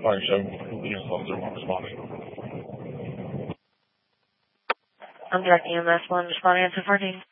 Fire 7, units officer 1 responding. I'm Direct EMS 1 responding to 14.